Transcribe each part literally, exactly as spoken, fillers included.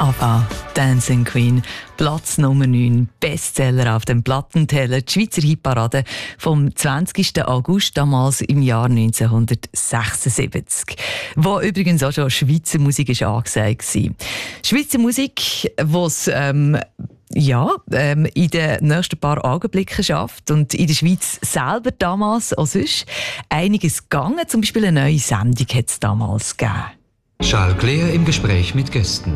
ABBA, Dancing Queen, Platz Nummer neun, Bestseller auf dem Plattenteller, die Schweizer Hitparade vom zwanzigsten August damals im Jahr neunzehnhundertsechsundsiebzig, wo übrigens auch schon Schweizer Musik ist angesagt war. Schweizer Musik, was ähm, ja, ähm, in den nächsten paar Augenblicken schafft und in der Schweiz selber damals auch sonst einiges gegangen. Zum Beispiel eine neue Sendung hat es damals gegeben. Charles Clair im Gespräch mit Gästen.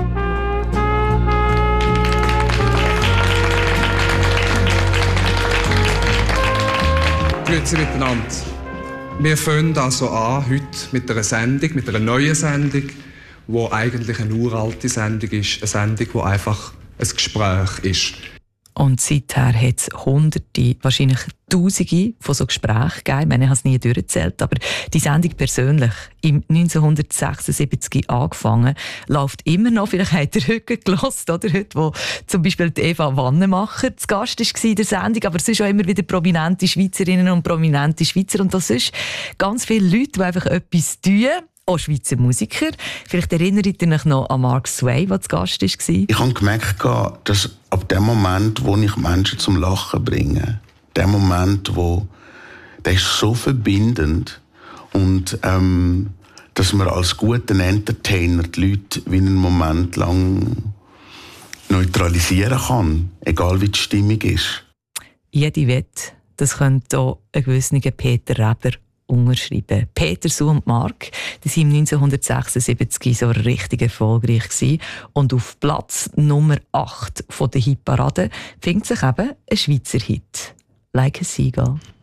Grüezi miteinander. Wir fangen also an heute mit einer Sendung, mit einer neuen Sendung, die eigentlich eine uralte Sendung ist. Eine Sendung, die einfach ein Gespräch ist. Und seither hat es Hunderte, wahrscheinlich Tausende von so Gesprächen gegeben. Ich meine, ich habe es nie durchgezählt, aber die Sendung persönlich, im neunzehnhundertsechsundsiebzig angefangen, läuft immer noch. Vielleicht habt ihr heute gehört, oder? Heute, wo zum Beispiel die Eva Wannemacher zu Gast war in der Sendung, aber es sind auch immer wieder prominente Schweizerinnen und prominente Schweizer und das ist ganz viele Leute, die einfach etwas tun. Auch Schweizer Musiker. Vielleicht erinnert ihr euch noch an Mark Sway, der zu Gast war. Ich habe gemerkt, dass ab dem Moment, wo ich Menschen zum Lachen bringe, der Moment, wo der ist so verbindend und ähm, dass man als guter Entertainer die Leute wie einen Moment lang neutralisieren kann, egal wie die Stimmung ist. Jede Wette, das könnte auch ein gewisser Peter Reber unterschreiben. Peter, Su und Mark, die waren neunzehnhundertsechsundsiebzig so richtig erfolgreich gewesen. Und auf Platz Nummer acht von der Hitparade findet sich eben ein Schweizer Hit. Like a Seagull.